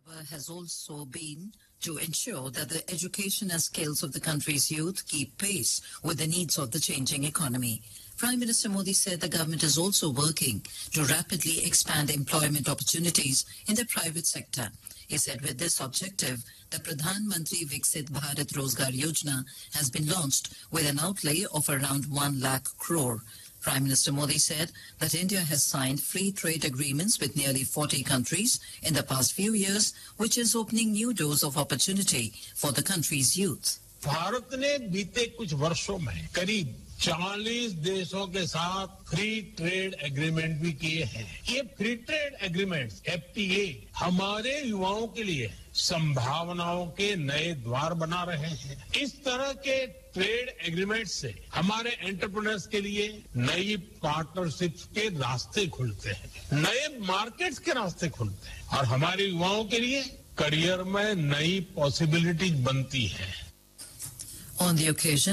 Has also been to ensure that the education and skills of the country's youth keep pace with the needs of the changing economy. Prime Minister Modi said the government is also working to rapidly expand employment opportunities in the private sector. He said with this objective, the Pradhan Mantri Viksit Bharat Rozgar Yojana has been launched with an outlay of around 1 lakh crore. Prime Minister Modi said that India has signed free trade agreements with nearly 40 countries in the past few years, which is opening new doors of opportunity for the country's youth. Bharat ने बीते कुछ वर्षों में करीब 40 देशों के साथ free trade agreement भी किए हैं। ये फ्री ट्रेड एग्रीमेंट्स FTA हमारे युवाओं के लिए संभावनाओं के नए द्वार बना रहे हैं। इस तरह के ट्रेड एग्रीमेंट से हमारे एंटरप्रेन्योर्स के लिए नई पार्टनरशिप्स के रास्ते खुलते हैं, नए मार्केट्स के रास्ते खुलते हैं और हमारे युवाओं के लिए करियर में नई पॉसिबिलिटीज बनती है। On the occasion,